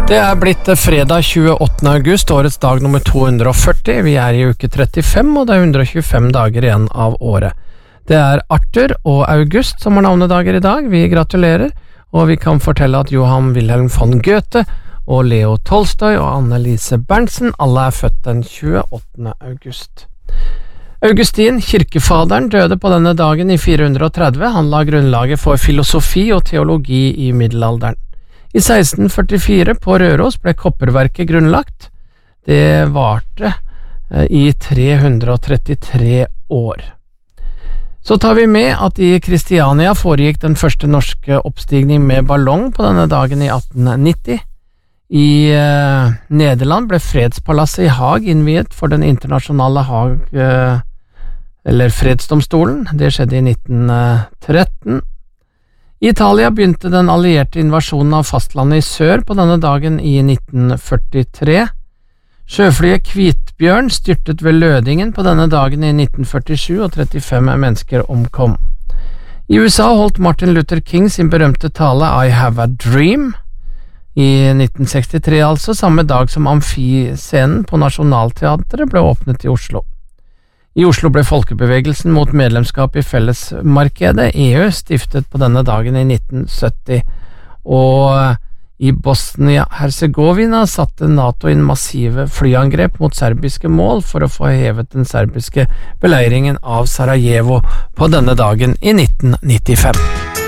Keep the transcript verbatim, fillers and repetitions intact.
Det er blitt fredag tjueåttende august, årets dag nummer to hundre og førti. Vi er i uke trettifem, og det er hundre og tjuefem dager igjen av året. Det er Arthur og August som har navnedager i dag. Vi gratulerer, og vi kan fortelle at Johann Wilhelm von Goethe og Leo Tolstoy og Annelise Berntsen alle er født den tjueåttende august. Augustin, kirkefaderen, døde på denne dagen i fire hundre og tretti. Han la grunnlaget for filosofi og teologi i middelalderen. I seksten førtifire på Røros ble kopperverket grunnlagt. Det varte i tre hundre og trettitre år. Så tar vi med at i Kristiania foregikk den første norske oppstigning med ballong på denne dagen i atten nitti. I eh, Nederland ble fredspalasset i Haag innviet for den internasjonale Haag, eh, eller fredsdomstolen. Det skjedde i nitten tretten. I Italia begynte den allierte invasjonen av fastlandet i sør på denne dagen i nitten førtitre. Sjøflyet Kvitbjørn styrtet ved Lødingen på denne dagen i nitten førtisju, og trettifem mennesker omkom. I U S A holdt Martin Luther King sin berømte tale I Have a Dream i nitten sekstitre, altså samme dag som Amfiscenen på Nationaltheatret ble åpnet i Oslo. I Oslo ble folkebevegelsen mot medlemskap i fellesmarkedet, E U, stiftet på denne dagen i nitten sytti, og i Bosnia-Herzegovina satte NATO inn massive flyangrep mot serbiske mål for å få hevet den serbiske beleiringen av Sarajevo på denne dagen i nitten nittifem.